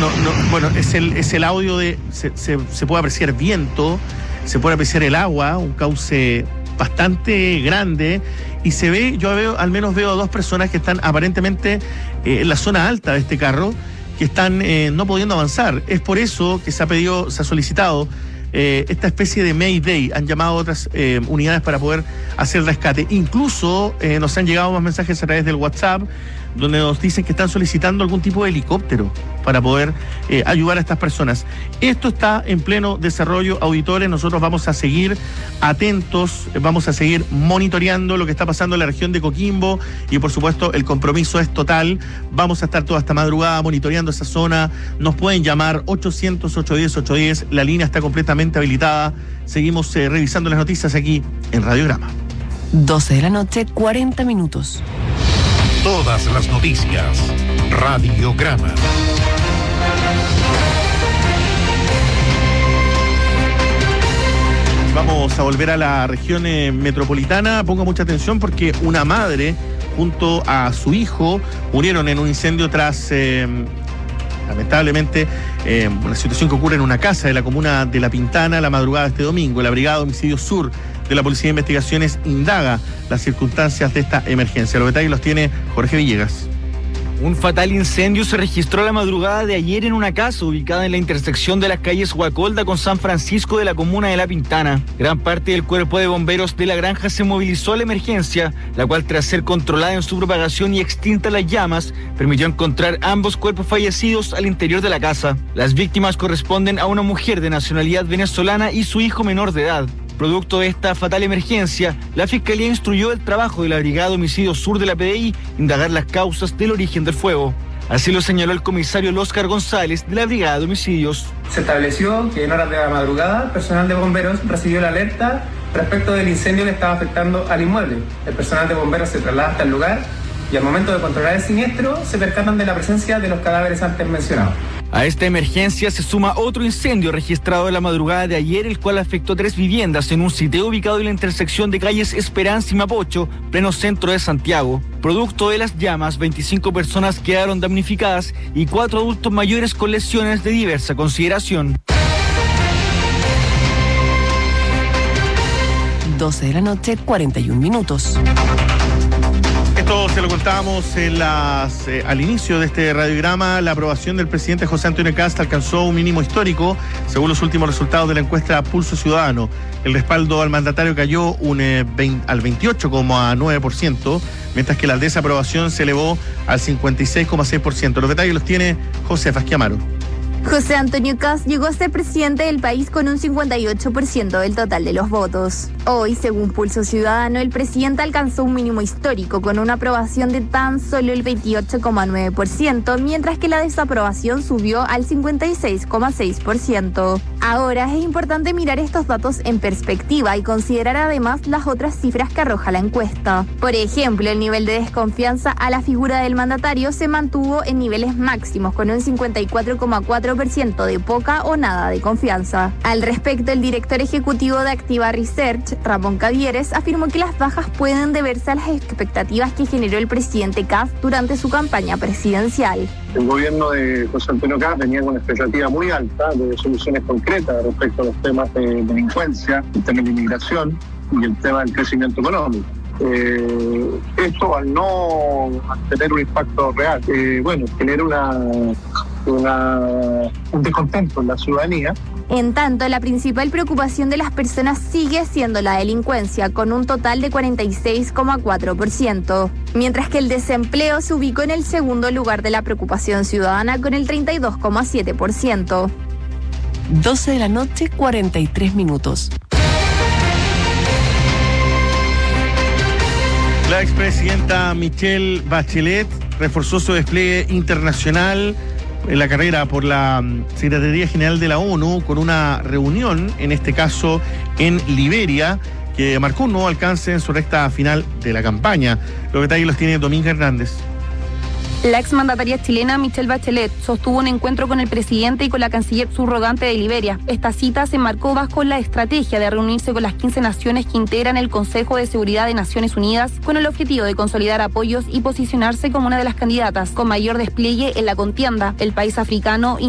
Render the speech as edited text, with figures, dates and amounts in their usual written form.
bueno, es el audio de... Se puede apreciar viento, se puede apreciar el agua, un cauce bastante grande, y se ve, al menos veo a dos personas que están aparentemente en la zona alta de este carro, que están no pudiendo avanzar. Es por eso que se ha solicitado esta especie de Mayday. Han llamado otras unidades para poder hacer rescate. Incluso nos han llegado más mensajes a través del WhatsApp, donde nos dicen que están solicitando algún tipo de helicóptero para poder ayudar a estas personas. Esto está en pleno desarrollo, auditores. Nosotros vamos a seguir atentos, vamos a seguir monitoreando lo que está pasando en la región de Coquimbo, y por supuesto el compromiso es total. Vamos a estar toda esta madrugada monitoreando esa zona. Nos pueden llamar 800-810-810, la línea está completamente habilitada. Seguimos revisando las noticias aquí en Radiograma. 12 de la noche, 40 minutos. Todas las noticias. Radiograma. Vamos a volver a la región metropolitana. Ponga mucha atención porque una madre junto a su hijo murieron en un incendio tras, lamentablemente, una situación que ocurre en una casa de la comuna de La Pintana la madrugada de este domingo. La Brigada de Homicidios Sur de la Policía de Investigaciones indaga las circunstancias de esta emergencia. Los detalles los tiene Jorge Villegas. Un fatal incendio se registró la madrugada de ayer en una casa ubicada en la intersección de las calles Huacolda con San Francisco de la comuna de La Pintana. Gran parte del cuerpo de bomberos de la granja se movilizó a la emergencia, la cual, tras ser controlada en su propagación y extinta las llamas, permitió encontrar ambos cuerpos fallecidos al interior de la casa. Las víctimas corresponden a una mujer de nacionalidad venezolana y su hijo menor de edad. Producto de esta fatal emergencia, la Fiscalía instruyó el trabajo de la Brigada de Homicidios Sur de la PDI indagar las causas del origen del fuego. Así lo señaló el comisario Óscar González de la Brigada de Homicidios. Se estableció que en horas de la madrugada, el personal de bomberos recibió la alerta respecto del incendio que estaba afectando al inmueble. El personal de bomberos se traslada hasta el lugar y al momento de controlar el siniestro se percatan de la presencia de los cadáveres antes mencionados. A esta emergencia se suma otro incendio registrado en la madrugada de ayer, el cual afectó 3 viviendas en un sitio ubicado en la intersección de calles Esperanza y Mapocho, pleno centro de Santiago. Producto de las llamas, 25 personas quedaron damnificadas y 4 adultos mayores con lesiones de diversa consideración. 12 de la noche, 41 minutos. Esto se lo contábamos al inicio de este radiograma. La aprobación del presidente José Antonio Kast alcanzó un mínimo histórico, según los últimos resultados de la encuesta Pulso Ciudadano. El respaldo al mandatario cayó al 28,9%, mientras que la desaprobación se elevó al 56,6%. Los detalles los tiene José Fasquiamaro. José Antonio Kast llegó a ser presidente del país con un 58% del total de los votos. Hoy, según Pulso Ciudadano, el presidente alcanzó un mínimo histórico con una aprobación de tan solo el 28,9%, mientras que la desaprobación subió al 56,6%. Ahora es importante mirar estos datos en perspectiva y considerar además las otras cifras que arroja la encuesta. Por ejemplo, el nivel de desconfianza a la figura del mandatario se mantuvo en niveles máximos, con un 54,4% de poca o nada de confianza. Al respecto, el director ejecutivo de Activa Research, Ramón Cavieres, afirmó que las bajas pueden deberse a las expectativas que generó el presidente Kast durante su campaña presidencial. El gobierno de José Antonio Kast venía con una expectativa muy alta de soluciones concretas respecto a los temas de delincuencia, el tema de inmigración y el tema del crecimiento económico. Esto, al no tener un impacto real, genera un descontento en la ciudadanía. En tanto, la principal preocupación de las personas sigue siendo la delincuencia, con un total de 46,4%, mientras que el desempleo se ubicó en el segundo lugar de la preocupación ciudadana con el 32,7%. 12 de la noche, 43 minutos. La expresidenta Michelle Bachelet reforzó su despliegue internacional en la carrera por la Secretaría General de la ONU, con una reunión, en este caso en Liberia, que marcó un nuevo alcance en su recta final de la campaña. Los detalles los tiene Dominga Hernández. La exmandataria chilena Michelle Bachelet sostuvo un encuentro con el presidente y con la canciller subrogante de Liberia. Esta cita se marcó bajo la estrategia de reunirse con las 15 naciones que integran el Consejo de Seguridad de Naciones Unidas, con el objetivo de consolidar apoyos y posicionarse como una de las candidatas con mayor despliegue en la contienda. El país africano